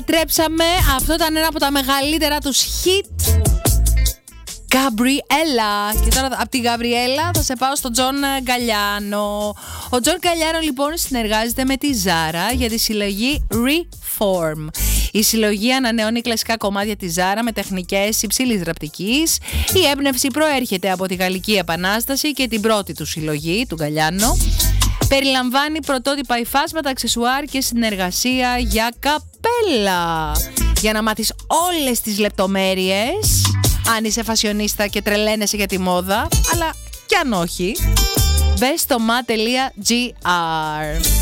Τρέψαμε, αυτό ήταν ένα από τα μεγαλύτερα τους hit. Γκαμπριέλα. Και τώρα από τη Γαβριέλα θα σε πάω στον Τζον Γκαλιάνο. Ο Τζον Γκαλιάνο λοιπόν συνεργάζεται με τη Ζάρα για τη συλλογή Reform. Η συλλογή ανανεώνει κλασικά κομμάτια της Ζάρα με τεχνικές υψηλής ραπτικής. Η έμπνευση προέρχεται από τη Γαλλική Επανάσταση και την πρώτη του συλλογή, του Γκαλιάνο. Περιλαμβάνει πρωτότυπα υφάσματα, αξεσουάρ και συνεργασία για καπέλα. Για να μάθεις όλες τις λεπτομέρειες, αν είσαι φασιονίστα και τρελαίνεσαι για τη μόδα, αλλά κι αν όχι, μπες στο ma.gr.